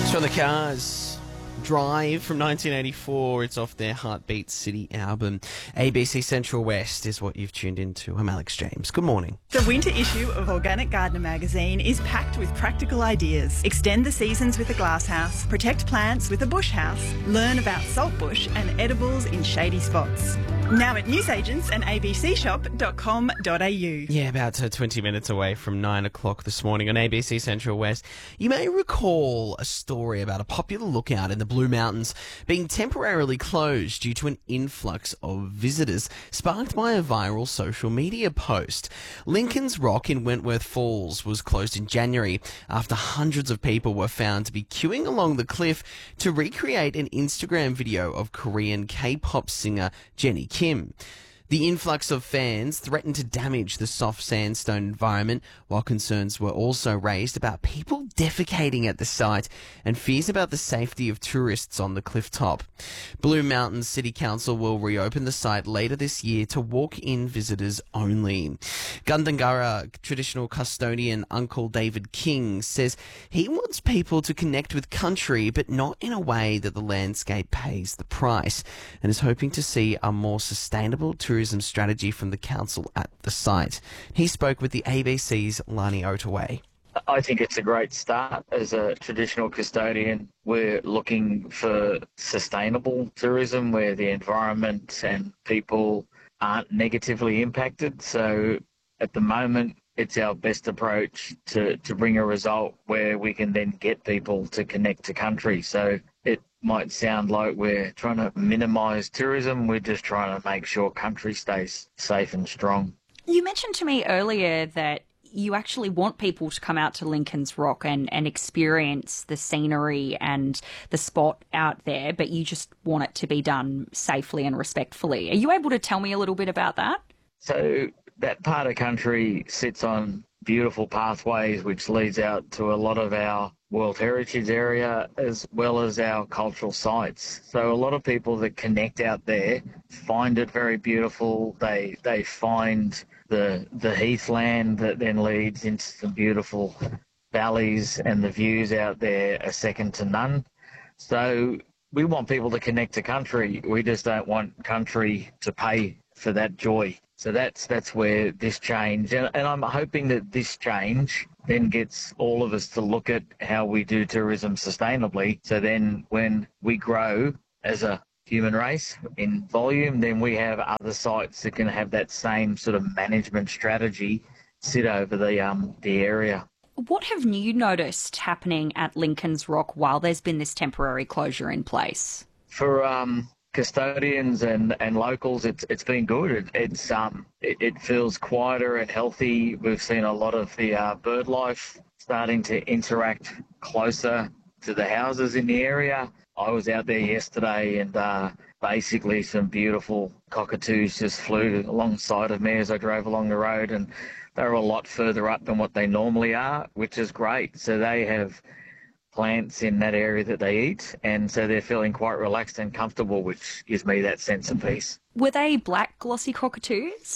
It's from the Cars. Drive from 1984. It's off their Heartbeat City album. ABC Central West is what you've tuned into. I'm Alex James. Good morning. The winter issue of Organic Gardener magazine is packed with practical ideas. Extend the seasons with a glasshouse, protect plants with a bush house, learn about saltbush and edibles in shady spots. Now at newsagents and abcshop.com.au. Yeah, about 20 minutes away from 9 o'clock this morning on ABC Central West. You may recall a story about a popular lookout in the Blue Mountains being temporarily closed due to an influx of visitors sparked by a viral social media post. Lincoln's Rock in Wentworth Falls was closed in January after hundreds of people were found to be queuing along the cliff to recreate an Instagram video of Korean K-pop singer Jennie Kim. The influx of fans threatened to damage the soft sandstone environment, while concerns were also raised about people defecating at the site and fears about the safety of tourists on the cliff top. Blue Mountains City Council will reopen the site later this year to walk-in visitors only. Gundungurra traditional custodian Uncle David King says he wants people to connect with country, but not in a way that the landscape pays the price, and is hoping to see a more sustainable tourism strategy from the council at the site. He spoke with the ABC's Lani Otaway. I think it's a great start. As a traditional custodian, we're looking for sustainable tourism where the environment and people aren't negatively impacted. So at the moment, it's our best approach to bring a result where we can then get people to connect to country. So it might sound like we're trying to minimise tourism. We're just trying to make sure country stays safe and strong. You mentioned to me earlier that you actually want people to come out to Lincoln's Rock and experience the scenery and the spot out there, but you just want it to be done safely and respectfully. Are you able to tell me a little bit about that? So that part of country sits on beautiful pathways which leads out to a lot of our World Heritage area as well as our cultural sites. So a lot of people that connect out there find it very beautiful. They find the heathland that then leads into some beautiful valleys, and the views out there are second to none. So we want people to connect to country. We just don't want country to pay for that joy. So that's where this change, and I'm hoping that this change then gets all of us to look at how we do tourism sustainably. So then when we grow as a human race in volume, then we have other sites that can have that same sort of management strategy sit over the area. What have you noticed happening at Lincoln's Rock while there's been this temporary closure in place? For custodians and locals, it's been good. It feels quieter and healthy. We've seen a lot of the bird life starting to interact closer to the houses in the area. I was out there yesterday, and basically some beautiful cockatoos just flew alongside of me as I drove along the road, and they're a lot further up than what they normally are, which is great. So they have plants in that area that they eat, and so they're feeling quite relaxed and comfortable, which gives me that sense of peace. Were they black glossy cockatoos?